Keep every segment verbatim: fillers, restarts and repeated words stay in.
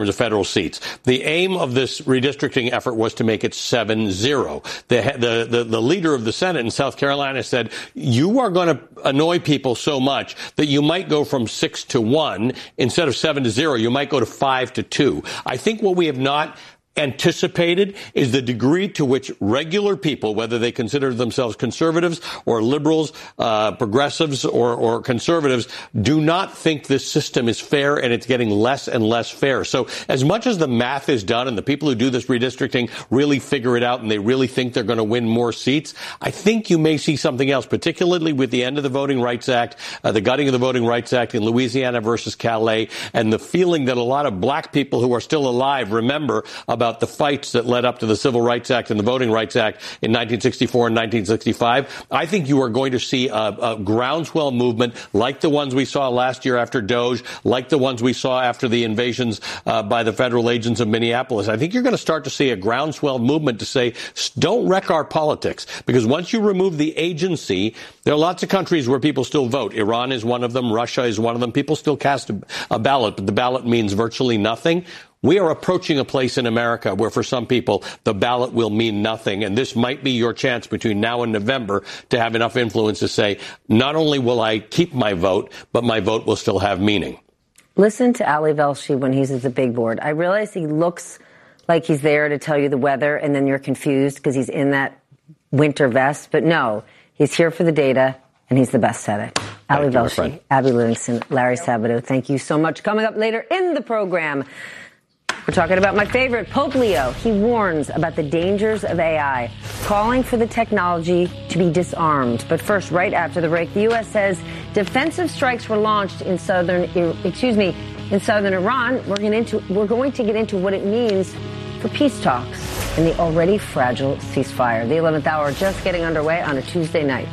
of federal seats. The aim of this redistricting effort was to make it seven zero. The, the, the, the leader of the Senate in South Carolina said, you are going to annoy people so much that you might go from six to one instead of seven to zero. You might go to five to two. I think what we have not anticipated is the degree to which regular people, whether they consider themselves conservatives or liberals, uh, progressives or, or conservatives, do not think this system is fair, and it's getting less and less fair. So as much as the math is done and the people who do this redistricting really figure it out and they really think they're going to win more seats, I think you may see something else, particularly with the end of the Voting Rights Act, uh, the gutting of the Voting Rights Act in Louisiana versus Calais, and the feeling that a lot of black people who are still alive remember about about the fights that led up to the Civil Rights Act and the Voting Rights Act in nineteen sixty-four and nineteen sixty-five. I think you are going to see a, a groundswell movement like the ones we saw last year after Doge, like the ones we saw after the invasions uh, by the federal agents of Minneapolis. I think you're going to start to see a groundswell movement to say, don't wreck our politics, because once you remove the agency, there are lots of countries where people still vote. Iran is one of them. Russia is one of them. People still cast a, a ballot, but the ballot means virtually nothing. We are approaching a place in America where, for some people, the ballot will mean nothing. And this might be your chance between now and November to have enough influence to say, not only will I keep my vote, but my vote will still have meaning. Listen to Ali Velshi when he's at the big board. I realize he looks like he's there to tell you the weather, and then you're confused because he's in that winter vest. But no, he's here for the data, and he's the best at it. Ali Velshi, Abby Livingston, Larry Sabato, thank you so much. Coming up later in the program, we're talking about my favorite, Pope Leo. He warns about the dangers of A I, calling for the technology to be disarmed. But first, right after the break, the U S says defensive strikes were launched in southern, excuse me, in southern Iran. We're going, into, we're going to get into what it means for peace talks and the already fragile ceasefire. The eleventh hour just getting underway on a Tuesday night.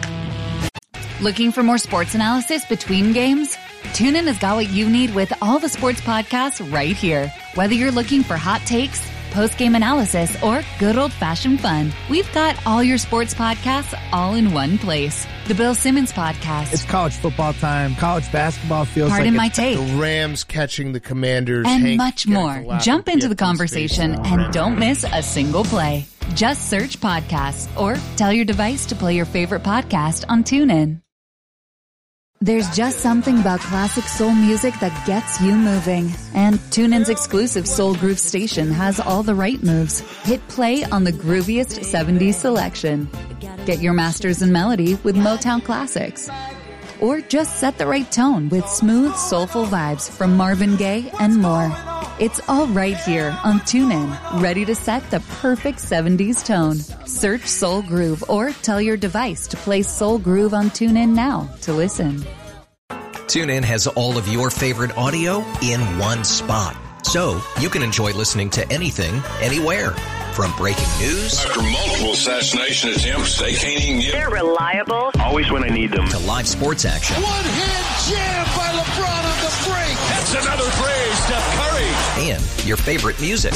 Looking for more sports analysis between games? TuneIn has got what you need with all the sports podcasts right here. Whether you're looking for hot takes, post-game analysis, or good old-fashioned fun, we've got all your sports podcasts all in one place. The Bill Simmons Podcast. It's college football time. College basketball feels Pardon like my take. The Rams catching the Commanders. And Hank much more. Jump into the conversation and don't miss a single play. Just search podcasts or tell your device to play your favorite podcast on TuneIn. There's just something about classic soul music that gets you moving. And TuneIn's exclusive Soul Groove station has all the right moves. Hit play on the grooviest seventies selection. Get your masters in melody with Motown classics. Or just set the right tone with smooth, soulful vibes from Marvin Gaye and more. It's all right here on TuneIn, ready to set the perfect seventies tone. Search Soul Groove or tell your device to play Soul Groove on TuneIn now to listen. TuneIn has all of your favorite audio in one spot, so you can enjoy listening to anything, anywhere. From breaking news after multiple assassination attempts, they can't even get. They're reliable. Always when I need them. To live sports action. One-hand jam by LeBron on the break. That's another play, Steph Curry. And your favorite music.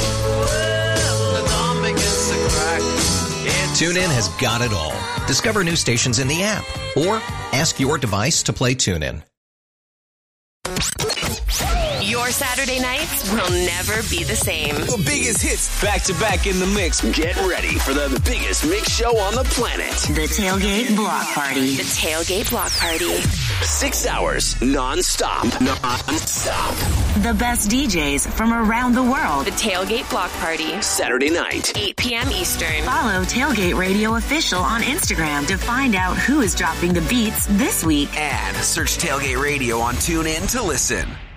TuneIn has got it all. Discover new stations in the app or ask your device to play TuneIn. Your Saturday nights will never be the same. The biggest hits back to back in the mix. Get ready for the biggest mix show on the planet. The Tailgate Block Party. The Tailgate Block Party. Six hours non-stop. Non-stop. The best D Js from around the world. The Tailgate Block Party. Saturday night. eight p.m. Eastern. Follow Tailgate Radio Official on Instagram to find out who is dropping the beats this week. And search Tailgate Radio on TuneIn to listen.